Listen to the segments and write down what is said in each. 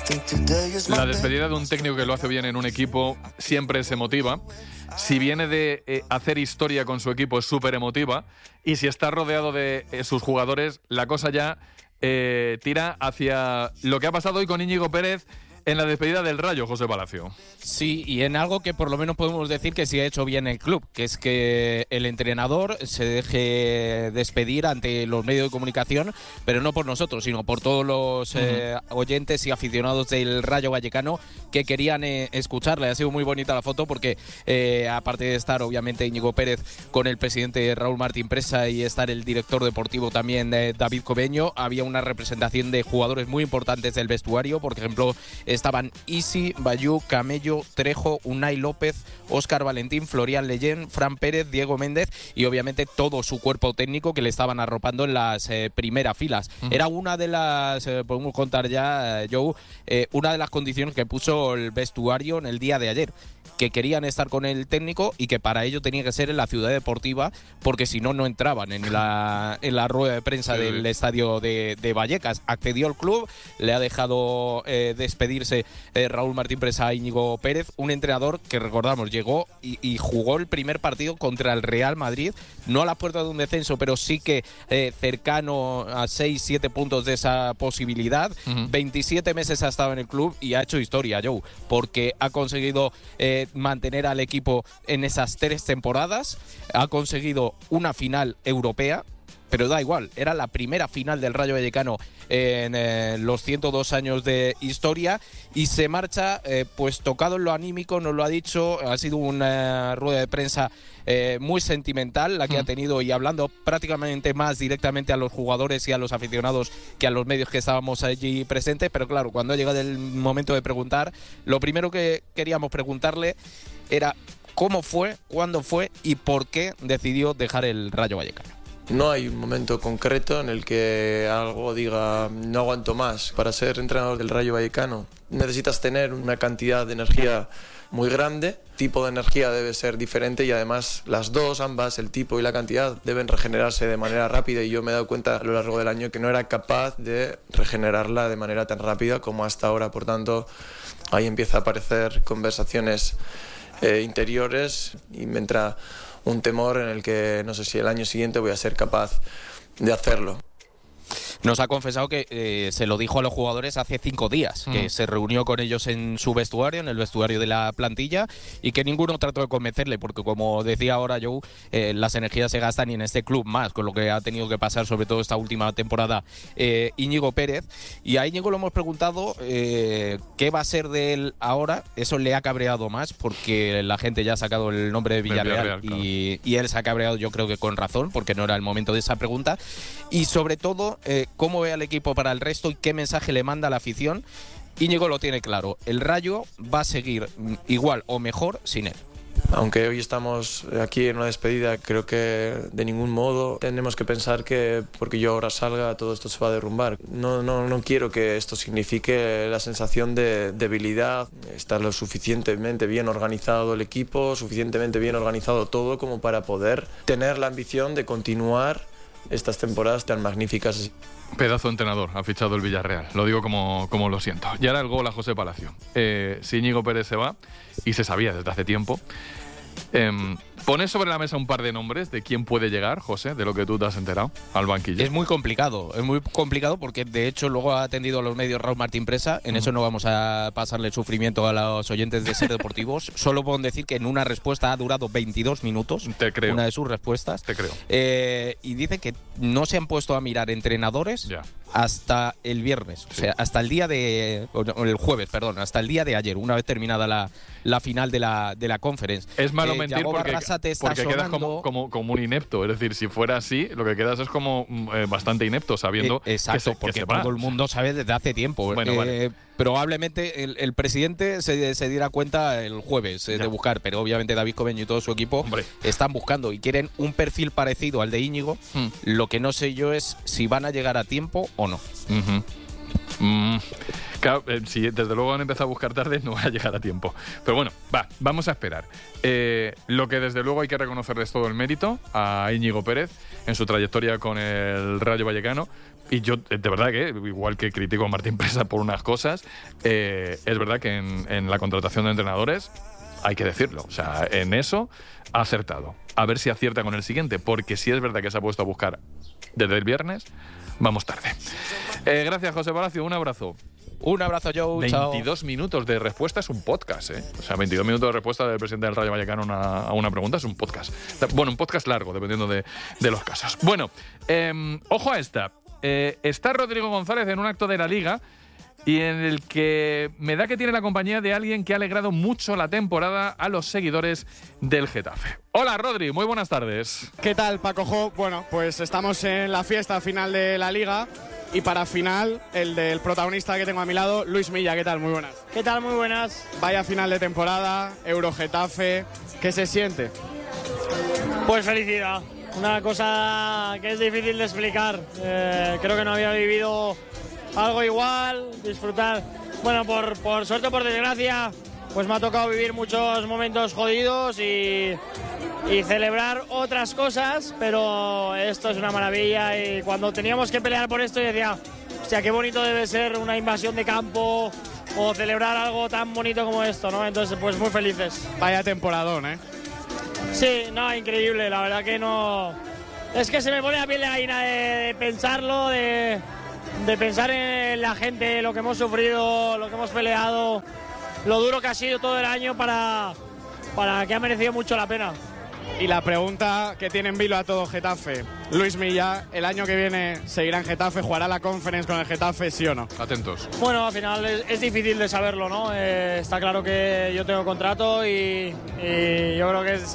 La despedida de un técnico que lo hace bien en un equipo siempre se emotiva. Si viene de hacer historia con su equipo es súper emotiva. Y si está rodeado de sus jugadores, la cosa ya tira hacia lo que ha pasado hoy con Íñigo Pérez en la despedida del Rayo, José Palacio. Sí, y en algo que por lo menos podemos decir que sí ha hecho bien el club, que es que el entrenador se deje despedir ante los medios de comunicación, pero no por nosotros, sino por todos los oyentes y aficionados del Rayo Vallecano que querían escucharle. Ha sido muy bonita la foto porque, aparte de estar obviamente Íñigo Pérez con el presidente Raúl Martín Presa y estar el director deportivo también David Cobeño, había una representación de jugadores muy importantes del vestuario. Por ejemplo, estaban Isi, Bayú, Camello, Trejo, Unai López, Óscar Valentín, Florian Leyen, Fran Pérez, Diego Méndez y obviamente todo su cuerpo técnico que le estaban arropando en las primeras filas. Era una de las, podemos contar ya, Joe, una de las condiciones que puso el vestuario en el día de ayer, que querían estar con el técnico y que para ello tenía que ser en la ciudad deportiva, porque si no, no entraban en la rueda de prensa del estadio de Vallecas. Accedió el club, le ha dejado despedirse Raúl Martín Presa a Íñigo Pérez, un entrenador que, recordamos, llegó y jugó el primer partido contra el Real Madrid, no a la puerta de un descenso, pero sí que cercano a 6-7 puntos de esa posibilidad. 27 meses ha estado en el club y ha hecho historia, Joe, porque ha conseguido mantener al equipo en esas 3 temporadas, ha conseguido una final europea, pero da igual, era la primera final del Rayo Vallecano en los 102 años de historia, y se marcha pues tocado en lo anímico, nos lo ha dicho, ha sido una rueda de prensa muy sentimental la que ha tenido, y hablando prácticamente más directamente a los jugadores y a los aficionados que a los medios que estábamos allí presentes. Pero claro, cuando ha llegado el momento de preguntar, lo primero que queríamos preguntarle era cómo fue, cuándo fue y por qué decidió dejar el Rayo Vallecano. No hay un momento concreto en el que algo diga no aguanto más. Para ser entrenador del Rayo Vallecano necesitas tener una cantidad de energía muy grande. El tipo de energía debe ser diferente y además las dos, ambas, el tipo y la cantidad, deben regenerarse de manera rápida, y yo me he dado cuenta a lo largo del año que no era capaz de regenerarla de manera tan rápida como hasta ahora. Por tanto, ahí empieza a aparecer conversaciones interiores y me entra un temor en el que no sé si el año siguiente voy a ser capaz de hacerlo. Nos ha confesado que se lo dijo a los jugadores hace 5 días, que se reunió con ellos en su vestuario, en el vestuario de la plantilla, y que ninguno trató de convencerle, porque como decía ahora Joe, las energías se gastan, y en este club más, con lo que ha tenido que pasar sobre todo esta última temporada Íñigo Pérez. Y a Íñigo lo hemos preguntado qué va a ser de él ahora. Eso le ha cabreado más, porque la gente ya ha sacado el nombre de Villarreal, claro. y él se ha cabreado, yo creo que con razón, porque no era el momento de esa pregunta. Y sobre todo, cómo ve al equipo para el resto y qué mensaje le manda a la afición. Íñigo lo tiene claro, el Rayo va a seguir igual o mejor sin él. Aunque hoy estamos aquí en una despedida, creo que de ningún modo tenemos que pensar que porque yo ahora salga todo esto se va a derrumbar. No quiero que esto signifique la sensación de debilidad. Está lo suficientemente bien organizado el equipo, suficientemente bien organizado todo como para poder tener la ambición de continuar estas temporadas tan magníficas. Pedazo de entrenador ha fichado el Villarreal, lo digo como lo siento. Y ahora el gol a José Palacio. Si Íñigo Pérez se va, y se sabía desde hace tiempo, ¿pones sobre la mesa un par de nombres de quién puede llegar, José, de lo que tú te has enterado, al banquillo? Es muy complicado porque de hecho luego ha atendido a los medios Raúl Martín Presa. En eso no vamos a pasarle sufrimiento a los oyentes de Ser Deportivos. Solo puedo decir que en una respuesta ha durado 22 minutos. Te creo. Una de sus respuestas. Te creo. Y dice que no se han puesto a mirar entrenadores hasta el viernes. O sea, hasta el día de... O el jueves, perdón. Hasta el día de ayer, una vez terminada la final de la Conference. Es malo mentir porque quedas sonando... como un inepto. Es decir, si fuera así, lo que quedas es como bastante inepto, sabiendo exacto, porque todo el mundo sabe desde hace tiempo. Bueno, vale. Probablemente el presidente se diera cuenta el jueves de buscar, pero obviamente David Cobeño y todo su equipo están buscando y quieren un perfil parecido al de Íñigo. Lo que no sé yo es si van a llegar a tiempo o no. Claro, si desde luego han empezado a buscar tarde, no va a llegar a tiempo. Pero bueno, vamos a esperar. Lo que desde luego hay que reconocerles todo el mérito a Íñigo Pérez en su trayectoria con el Rayo Vallecano. Y yo, de verdad que, igual que critico a Martín Presa por unas cosas, es verdad que en la contratación de entrenadores hay que decirlo. O sea, en eso ha acertado. A ver si acierta con el siguiente, porque si es verdad que se ha puesto a buscar desde el viernes, vamos tarde. Gracias, José Palacio. Un abrazo. Un abrazo, Joe. 22 minutos de respuesta es un podcast, ¿eh? O sea, 22 minutos de respuesta del presidente del Rayo Vallecano a una pregunta es un podcast. Bueno, un podcast largo, dependiendo de los casos. Bueno, ojo a esta. Está Rodrigo González en un acto de la Liga y en el que me da que tiene la compañía de alguien que ha alegrado mucho la temporada a los seguidores del Getafe. Hola, Rodri, muy buenas tardes. ¿Qué tal, Paco Jo? Bueno, pues estamos en la fiesta final de la Liga y para final, el del protagonista que tengo a mi lado, Luis Milla. ¿Qué tal? Muy buenas. ¿Qué tal? Muy buenas. Vaya final de temporada, Euro Getafe. ¿Qué se siente? Pues felicidad. Una cosa que es difícil de explicar. Creo que no había vivido algo igual, disfrutar. Bueno, por suerte o por desgracia, pues me ha tocado vivir muchos momentos jodidos y celebrar otras cosas, pero esto es una maravilla y cuando teníamos que pelear por esto yo decía, hostia, qué bonito debe ser una invasión de campo o celebrar algo tan bonito como esto, ¿no? Entonces, pues muy felices. Vaya temporadón, ¿eh? Sí, no, increíble, la verdad que no... Es que se me pone la piel de gallina de pensarlo, de pensar en la gente, lo que hemos sufrido, lo que hemos peleado, lo duro que ha sido todo el año para que ha merecido mucho la pena. Y la pregunta que tiene en vilo a todo Getafe, Luis Milla, ¿el año que viene seguirá en Getafe, jugará la Conference con el Getafe, sí o no? Atentos. Bueno, al final es difícil de saberlo, ¿no? Está claro que yo tengo contrato y yo creo que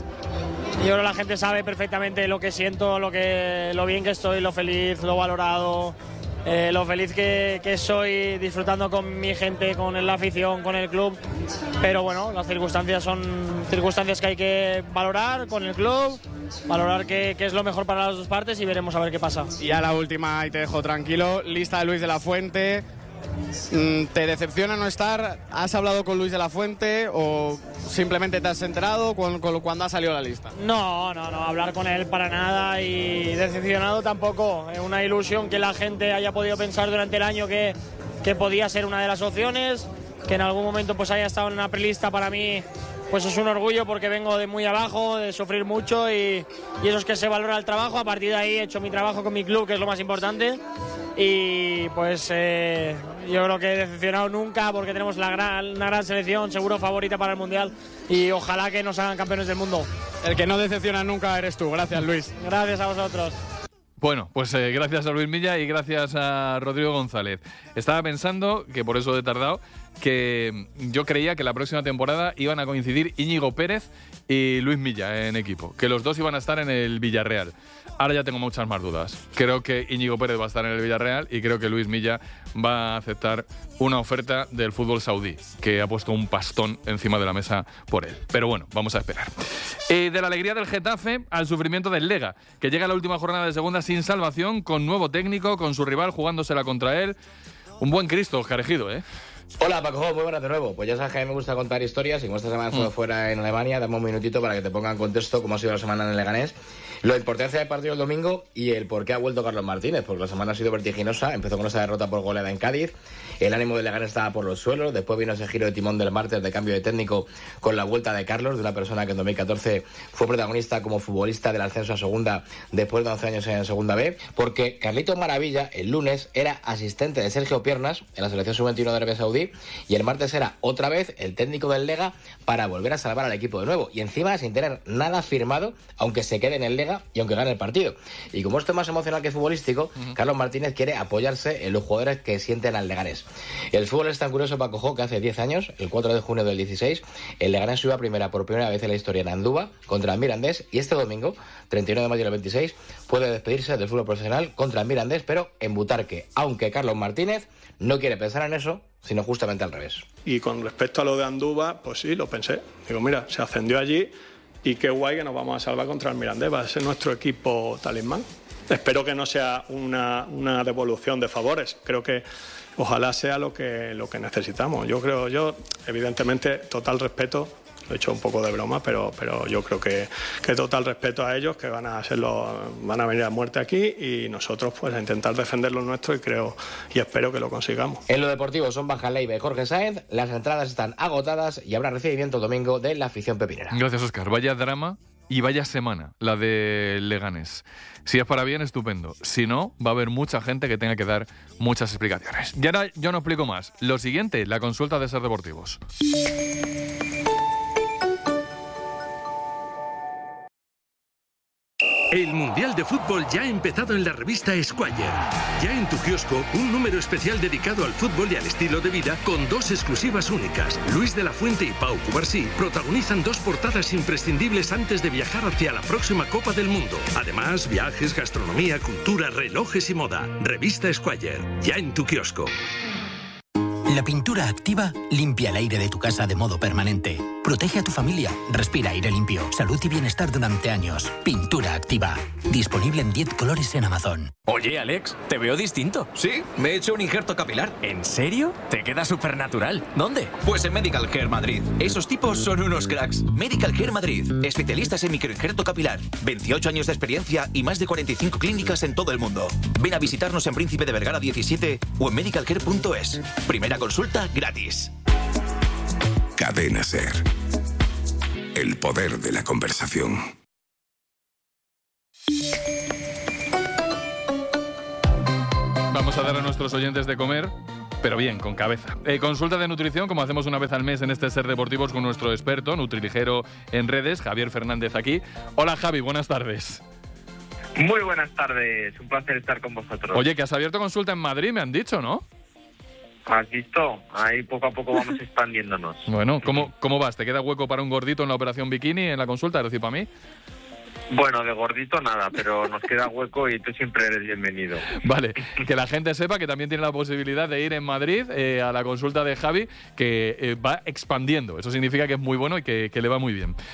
la gente sabe perfectamente lo que siento, lo bien que estoy, lo feliz, lo valorado, lo feliz que soy disfrutando con mi gente, con la afición, con el club. Pero bueno, las circunstancias son circunstancias que hay que valorar con el club, valorar qué es lo mejor para las dos partes y veremos a ver qué pasa. Y ya la última, y te dejo tranquilo, lista de Luis de la Fuente. ¿Te decepciona no estar? ¿Has hablado con Luis de la Fuente o simplemente te has enterado cuando ha salido la lista? No, hablar con él para nada y decepcionado tampoco. Es una ilusión que la gente haya podido pensar durante el año que podía ser una de las opciones, que en algún momento pues haya estado en una prelista para mí, pues es un orgullo porque vengo de muy abajo, de sufrir mucho y eso es que se valora el trabajo. A partir de ahí he hecho mi trabajo con mi club, que es lo más importante. Y pues yo creo que he decepcionado nunca porque tenemos una gran selección, seguro favorita para el Mundial y ojalá que nos hagan campeones del mundo. El que no decepciona nunca eres tú. Gracias, Luis. Gracias a vosotros. Bueno, pues gracias a Luis Milla y gracias a Rodrigo González. Estaba pensando, que por eso he tardado, que yo creía que la próxima temporada iban a coincidir Íñigo Pérez y Luis Milla en equipo, que los dos iban a estar en el Villarreal. Ahora ya tengo muchas más dudas. Creo que Íñigo Pérez va a estar en el Villarreal y creo que Luis Milla va a aceptar una oferta del fútbol saudí, que ha puesto un pastón encima de la mesa por él. Pero bueno, vamos a esperar. De la alegría del Getafe al sufrimiento del Lega, que llega a la última jornada de segunda sin salvación, con nuevo técnico, con su rival jugándosela contra él. Un buen Cristo, Óscar Ejido, ¿eh? Hola, Paco, muy buenas de nuevo. Pues ya sabes que a mí me gusta contar historias y como esta semana estuve fuera en Alemania, dame un minutito para que te ponga en contexto cómo ha sido la semana en el Leganés, la importancia del partido del domingo y el por qué ha vuelto Carlos Martínez, porque la semana ha sido vertiginosa. Empezó con esa derrota por goleada en Cádiz, el ánimo del Leganés estaba por los suelos, después vino ese giro de timón del martes de cambio de técnico con la vuelta de Carlos, de una persona que en 2014 fue protagonista como futbolista del ascenso a segunda después de 11 años en segunda B, porque Carlitos Maravilla el lunes era asistente de Sergio Piernas en la selección sub-21 de Arabia Saudí y el martes era otra vez el técnico del Lega para volver a salvar al equipo de nuevo y encima sin tener nada firmado, aunque se quede en el Lega y aunque gane el partido. Y como esto es más emocional que futbolístico, Carlos Martínez quiere apoyarse en los jugadores que sienten al Leganés. El fútbol es tan curioso, Paco Jo, que hace 10 años, el 4 de junio del 16, el Leganés subió a primera por primera vez en la historia en Andúba contra el Mirandés y este domingo, 31 de mayo del 26, puede despedirse del fútbol profesional contra el Mirandés, pero en Butarque, aunque Carlos Martínez no quiere pensar en eso, sino justamente al revés. Y con respecto a lo de Andúba, pues sí, lo pensé. Digo, mira, se ascendió allí y qué guay que nos vamos a salvar contra el Mirandés, va a ser nuestro equipo talismán. Espero que no sea una devolución de favores. Creo que ojalá sea lo que necesitamos. Yo evidentemente, total respeto. Lo he hecho un poco de broma, pero yo creo que total respeto a ellos, que van a venir a muerte aquí, y nosotros pues a intentar defender lo nuestro, y espero que lo consigamos. En lo deportivo son Borja Leiva y Jorge Sáenz, las entradas están agotadas y habrá recibimiento el domingo de la afición pepinera. Gracias, Óscar. Vaya drama y vaya semana la de Leganés. Si es para bien, estupendo. Si no, va a haber mucha gente que tenga que dar muchas explicaciones. Y ahora yo no explico más. Lo siguiente, la consulta de Ser Deportivos. El Mundial de Fútbol ya ha empezado en la revista Squire. Ya en tu kiosco, un número especial dedicado al fútbol y al estilo de vida con 2 exclusivas únicas. Luis de la Fuente y Pau Cubarsí protagonizan 2 portadas imprescindibles antes de viajar hacia la próxima Copa del Mundo. Además, viajes, gastronomía, cultura, relojes y moda. Revista Squire, ya en tu kiosco. La pintura activa limpia el aire de tu casa de modo permanente. Protege a tu familia, respira aire limpio, salud y bienestar durante años. Pintura activa. Disponible en 10 colores en Amazon. Oye, Alex, te veo distinto. Sí, me he hecho un injerto capilar. ¿En serio? Te queda súper natural. ¿Dónde? Pues en Medical Care Madrid. Esos tipos son unos cracks. Medical Care Madrid. Especialistas en microinjerto capilar. 28 años de experiencia y más de 45 clínicas en todo el mundo. Ven a visitarnos en Príncipe de Vergara 17 o en medicalcare.es. Primera consulta gratis. Cadena Ser. El poder de la conversación. Vamos a dar a nuestros oyentes de comer, pero bien, con cabeza. Consulta de nutrición, como hacemos una vez al mes en este Ser Deportivos con nuestro experto, nutriligero en redes, Javier Fernández aquí. Hola Javi, buenas tardes. Muy buenas tardes, un placer estar con vosotros. Oye, que has abierto consulta en Madrid, me han dicho, ¿no? ¿Has visto? Ahí poco a poco vamos expandiéndonos. Bueno, ¿cómo vas? ¿Te queda hueco para un gordito en la operación bikini en la consulta? Es decir, para mí. Bueno, de gordito nada, pero nos queda hueco y tú siempre eres bienvenido. Vale, que la gente sepa que también tiene la posibilidad de ir en Madrid a la consulta de Javi, que va expandiendo. Eso significa que es muy bueno y que le va muy bien.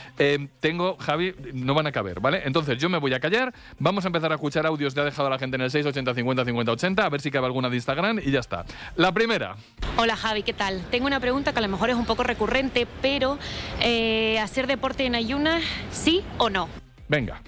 Javi, no van a caber, ¿vale? Entonces yo me voy a callar, vamos a empezar a escuchar audios que ha dejado la gente en el 680 50 50 80, a ver si cabe alguna de Instagram y ya está. La primera. Hola Javi, ¿qué tal? Tengo una pregunta que a lo mejor es un poco recurrente, pero ¿hacer deporte en ayunas, sí o no? Venga.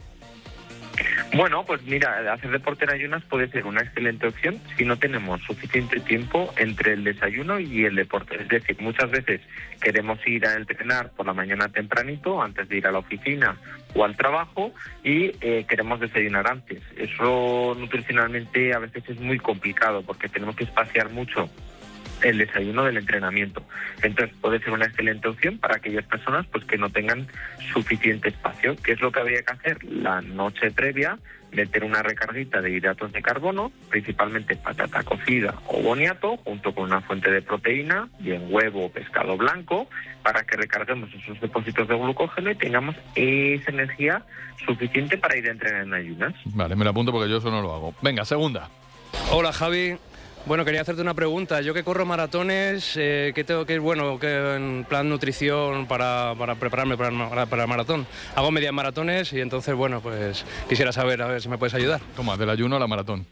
Bueno, pues mira, hacer deporte en ayunas puede ser una excelente opción si no tenemos suficiente tiempo entre el desayuno y el deporte. Es decir, muchas veces queremos ir a entrenar por la mañana tempranito, antes de ir a la oficina o al trabajo, y queremos desayunar antes. Eso nutricionalmente a veces es muy complicado porque tenemos que espaciar mucho el desayuno del entrenamiento. Entonces puede ser una excelente opción para aquellas personas pues que no tengan suficiente espacio. ¿Qué es lo que habría que hacer? La noche previa, meter una recarguita de hidratos de carbono, principalmente patata cocida o boniato, junto con una fuente de proteína, bien huevo o pescado blanco, para que recarguemos esos depósitos de glucógeno y tengamos esa energía suficiente para ir a entrenar en ayunas. Vale, me lo apunto porque yo eso no lo hago. Venga, segunda. Hola Javi. Bueno, quería hacerte una pregunta. Yo que corro maratones, ¿qué tengo que ir en plan nutrición para prepararme para el maratón? Hago medias maratones y entonces, bueno, pues quisiera saber, a ver si me puedes ayudar. Toma, del ayuno a la maratón.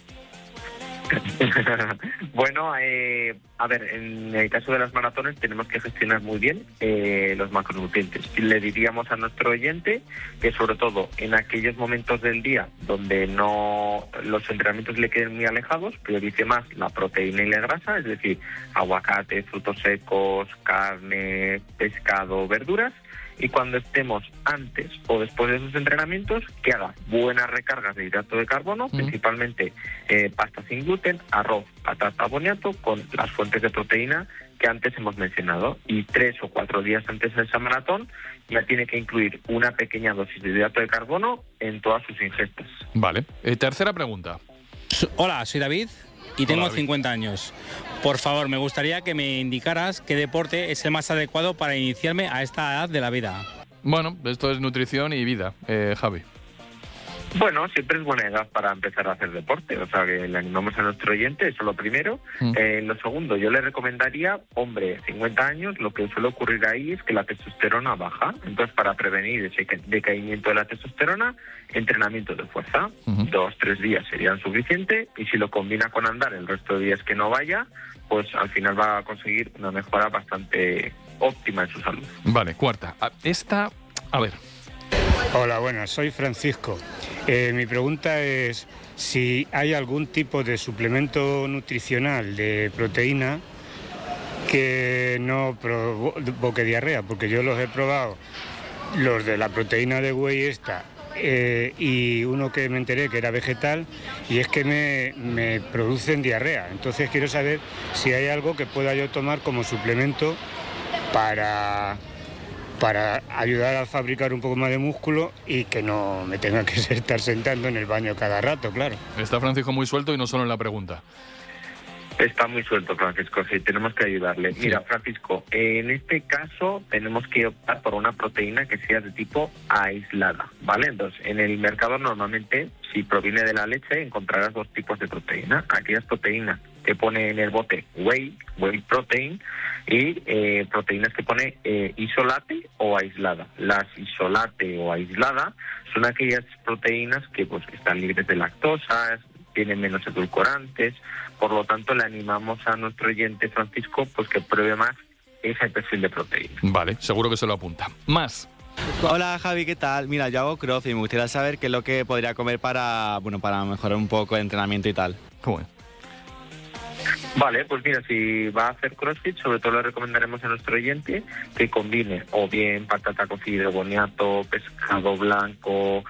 Bueno, a ver, en el caso de las maratones tenemos que gestionar muy bien los macronutrientes. Le diríamos a nuestro oyente que sobre todo en aquellos momentos del día donde no los entrenamientos le queden muy alejados, priorice más la proteína y la grasa, es decir, aguacate, frutos secos, carne, pescado, verduras. Y cuando estemos antes o después de esos entrenamientos, que haga buenas recargas de hidrato de carbono, principalmente pasta sin gluten, arroz, patata, boniato, con las fuentes de proteína que antes hemos mencionado. Y 3 o 4 días antes de esa maratón ya tiene que incluir una pequeña dosis de hidrato de carbono en todas sus ingestas. Vale. Tercera pregunta. Hola, soy David y tengo 50 años. Por favor, me gustaría que me indicaras qué deporte es el más adecuado para iniciarme a esta edad de la vida. Bueno, esto es nutrición y vida, Javi. Bueno, siempre es buena edad para empezar a hacer deporte, o sea que le animamos a nuestro oyente, eso lo primero. Lo segundo, yo le recomendaría, hombre, 50 años, lo que suele ocurrir ahí es que la testosterona baja, entonces para prevenir ese decaimiento de la testosterona, entrenamiento de fuerza, 2-3 días serían suficiente, y si lo combina con andar el resto de días que no vaya, pues al final va a conseguir una mejora bastante óptima en su salud. Vale, cuarta. Esta, a ver. Hola, buenas, soy Francisco. Mi pregunta es si hay algún tipo de suplemento nutricional de proteína que no provoque diarrea, porque yo los he probado, los de la proteína de whey esta, y uno que me enteré que era vegetal, y es que me producen diarrea. Entonces quiero saber si hay algo que pueda yo tomar como suplemento para ayudar a fabricar un poco más de músculo y que no me tenga que estar sentando en el baño cada rato, claro. Está Francisco muy suelto y no solo en la pregunta. Está muy suelto, Francisco, sí, tenemos que ayudarle. Sí. Mira, Francisco, en este caso tenemos que optar por una proteína que sea de tipo aislada, ¿vale? Entonces, en el mercado normalmente, si proviene de la leche, encontrarás dos tipos de proteína. Aquellas proteínas que pone en el bote whey protein, y proteínas que pone isolate o aislada. Las isolate o aislada son aquellas proteínas que pues están libres de lactosa, tienen menos edulcorantes, por lo tanto le animamos a nuestro oyente Francisco pues que pruebe más ese perfil de proteína. Vale, seguro que se lo apunta. Más. Hola Javi, ¿qué tal? Mira, yo hago CrossFit y me gustaría saber qué es lo que podría comer para mejorar un poco el entrenamiento y tal. ¿Cómo es? Vale, pues mira, si va a hacer CrossFit, sobre todo le recomendaremos a nuestro oyente que combine o bien patata cocida de boniato, pescado blanco,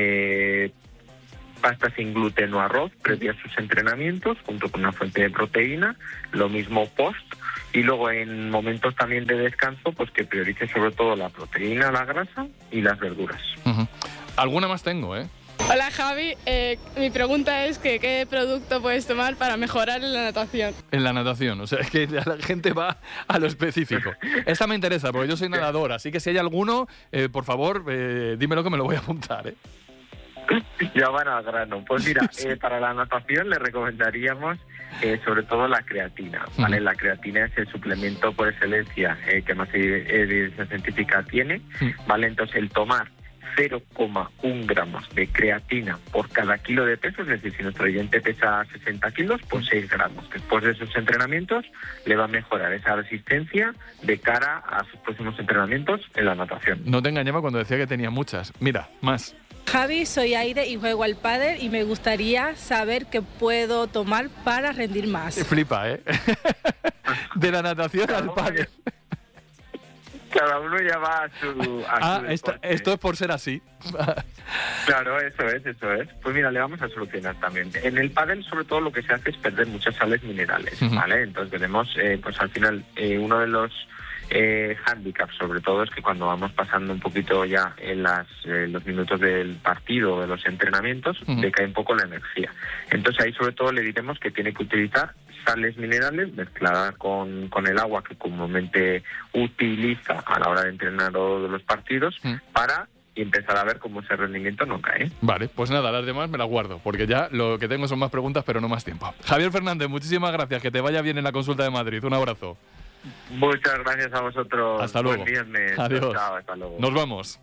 pasta sin gluten o arroz previo a sus entrenamientos, junto con una fuente de proteína, lo mismo post, y luego en momentos también de descanso, pues que priorice sobre todo la proteína, la grasa y las verduras. Alguna más tengo, Hola Javi, mi pregunta es que ¿qué producto puedes tomar para mejorar en la natación? En la natación, o sea, es que la gente va a lo específico. Esta me interesa, porque yo soy nadador, así que si hay alguno, por favor, dímelo que me lo voy a apuntar, Ya van al grano. Pues mira, para la natación le recomendaríamos sobre todo la creatina, ¿vale? La creatina es el suplemento por excelencia que más evidencia científica tiene, ¿vale? Entonces el tomar 0,1 gramos de creatina por cada kilo de peso, es decir, si nuestro oyente pesa 60 kilos, pues 6 gramos. Después de esos entrenamientos le va a mejorar esa resistencia de cara a sus próximos entrenamientos en la natación. No te engañaba cuando decía que tenía muchas. Mira, más. Javi, soy Aire y juego al pádel y me gustaría saber qué puedo tomar para rendir más. Flipa, De la natación al pádel. Cada uno ya va a su esto es por ser así. Claro, eso es. Pues mira, le vamos a solucionar también. En el pádel, sobre todo, lo que se hace es perder muchas sales minerales, ¿vale? Entonces tenemos, pues al final, uno de los handicaps, sobre todo, es que cuando vamos pasando un poquito ya en los minutos del partido o de los entrenamientos, decae un poco la energía. Entonces ahí, sobre todo, le diremos que tiene que utilizar sales minerales mezcladas con el agua que comúnmente utiliza a la hora de entrenar o de los partidos para empezar a ver cómo ese rendimiento no cae. Vale, pues nada, las demás me las guardo, porque ya lo que tengo son más preguntas, pero no más tiempo. Javier Fernández, muchísimas gracias, que te vaya bien en la consulta de Madrid. Un abrazo. Muchas gracias a vosotros. Hasta luego. Buen viernes. Adiós. Chao, hasta luego. Nos vamos.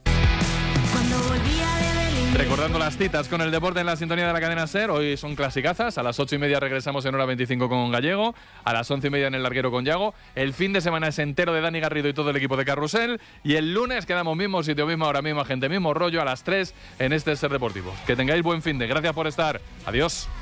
Recordando las citas con el deporte en la sintonía de la cadena SER, hoy son clasicazas, a las 8:30 regresamos en hora 25 con Gallego, a las 11:30 en el larguero con Yago, el fin de semana es entero de Dani Garrido y todo el equipo de Carrusel, y el lunes quedamos mismo sitio, misma hora, misma gente, mismo rollo, a las 3 en este SER Deportivo. Que tengáis buen fin de, gracias por estar, adiós.